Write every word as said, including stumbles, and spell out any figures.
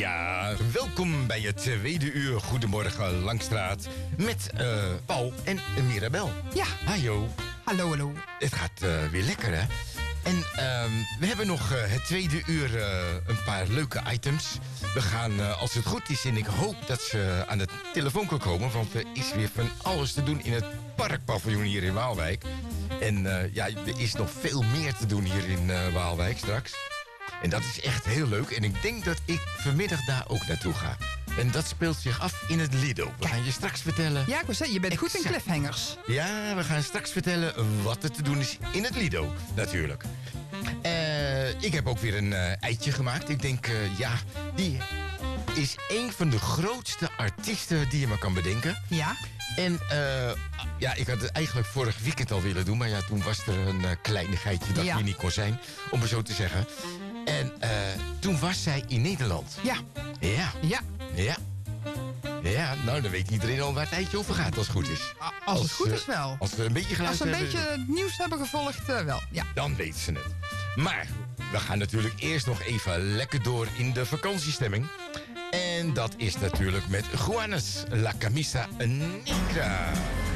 Ja, welkom bij het tweede uur Goedemorgen Langstraat met uh, Paul en Mirabel. Ja. Hallo. Hallo, hallo. Het gaat uh, weer lekker, hè? En uh, we hebben nog uh, het tweede uur uh, een paar leuke items. We gaan, uh, als het goed is, en ik hoop dat ze aan de telefoon kan komen, want er is weer van alles te doen in het parkpaviljoen hier in Waalwijk. En uh, ja, er is nog veel meer te doen hier in uh, Waalwijk straks. En dat is echt heel leuk. En ik denk dat ik vanmiddag daar ook naartoe ga. En dat speelt zich af in het Lido. We gaan je straks vertellen... Ja, ik wil zeggen, je bent exact. goed in cliffhangers. Ja, we gaan straks vertellen wat er te doen is in het Lido, natuurlijk. Uh, ik heb ook weer een uh, eitje gemaakt. Ik denk, uh, ja, die is een van de grootste artiesten die je maar kan bedenken. Ja. En uh, ja, ik had het eigenlijk vorig weekend al willen doen. Maar ja, toen was er een uh, kleinigheidje dat ja. hier niet kon zijn. Om het zo te zeggen. En uh, toen was zij in Nederland. Ja. Ja. Ja. Ja. Ja, nou dan weet iedereen al waar het eitje over gaat als het goed is. Als, als het goed is wel. Als we een beetje geluisterd hebben. Als we een hebben, beetje het nieuws hebben gevolgd, uh, wel. Ja. Dan weten ze het. Maar we gaan natuurlijk eerst nog even lekker door in de vakantiestemming. En dat is natuurlijk met Juanes La Camisa Negra.